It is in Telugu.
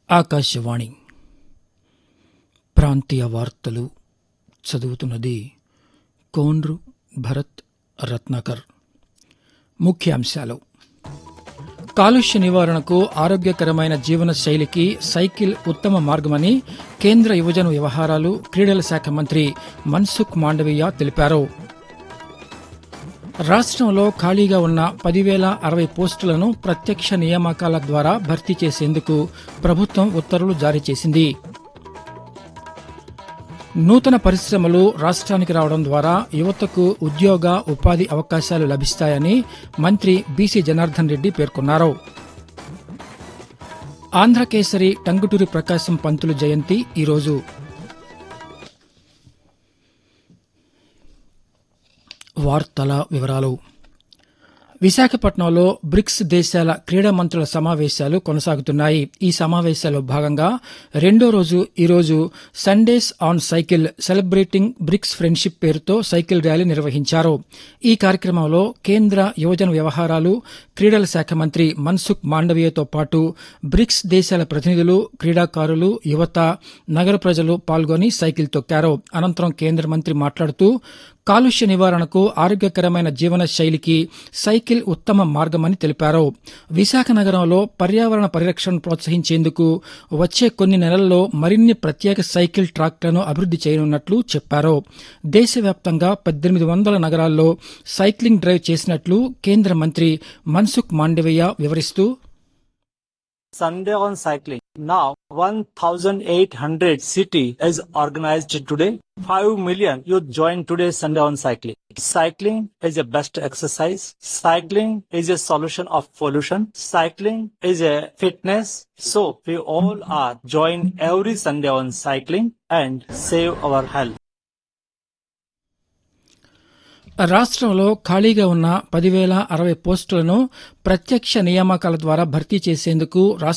ఆకాశవాణి ప్రాంతీయ వార్తలు చదువుతున్నది కోన్రు భరత్ రత్నాకర్. ముఖ్యాంశాలు: కాలుష్య నివారణకు ఆరోగ్యకరమైన జీవన శైలికి సైకిల్ ఉత్తమ మార్గమని కేంద్ర యువజన వ్యవహారాలు, క్రీడల శాఖ మంత్రి మన్సుఖ్ మాండవీయ తెలిపారు. రాష్ట్రంలో ఖాళీగా ఉన్న 10,060 పోస్టులను ప్రత్యక్ష నియామకాల ద్వారా భర్తీ చేసేందుకు ప్రభుత్వం ఉత్తర్వులు జారీ చేసింది. నూతన పరిశ్రమలు రాష్ట్రానికి రావడం ద్వారా యువతకు ఉద్యోగ, ఉపాధి అవకాశాలు లభిస్తాయని మంత్రి బీసీ జనార్దన్ రెడ్డి పేర్కొన్నారు. ఆంధ్రకేసరి టంగుటూరి ప్రకాశం పంతులు జయంతి ఈరోజు. వార్తల వివరాలు. విశాఖపట్నంలో బ్రిక్స్ దేశాల క్రీడా మంత్రుల సమావేశాలు కొనసాగుతున్నాయి. ఈ సమావేశాల్లో భాగంగా రెండో రోజు ఈరోజు Sundays on cycle celebrating bricks friendship పేరుతో సైకిల్ ర్యాలీ నిర్వహించారు. ఈ కార్యక్రమంలో కేంద్ర యువజన వ్యవహారాలు, క్రీడల శాఖ మంత్రి మన్సుఖ్ మాండవీయతో పాటు బ్రిక్స్ దేశాల ప్రతినిధులు, క్రీడాకారులు, యువత, నగర ప్రజలు పాల్గొని సైకిల్ తొక్కారు. అనంతరం కేంద్ర మంత్రి మాట్లాడుతూ కాలుష్య నివారణకు ఆరోగ్యకరమైన జీవన శైలికి సైకిల్ ఉత్తమ మార్గమని తెలిపారు. విశాఖ నగరంలో పర్యావరణ పరిరక్షణను ప్రోత్సహించేందుకు వచ్చే కొన్ని నెలల్లో మరిన్ని ప్రత్యేక సైకిల్ ట్రాక్లను అభివృద్ది చేయనున్నట్లు చెప్పారు. దేశవ్యాప్తంగా 1800 నగరాల్లో సైక్లింగ్ డ్రైవ్ చేసినట్లు కేంద్ర మంత్రి మన్సుఖ్ మాండవీయ వివరిస్తూ, Sunday on cycling. Now 1,800 city is organized today. 5 million youth join today Sunday on cycling. Cycling is a best exercise. Cycling is a solution of pollution. Cycling is a fitness. So we all are join every Sunday on cycling and save our health. రాష్ట్రంలో ఖాళీగా ఉన్న 10,060 పోస్టులను ప్రత్యక్ష నియామకాల ద్వారా భర్తీ చేసేందుకు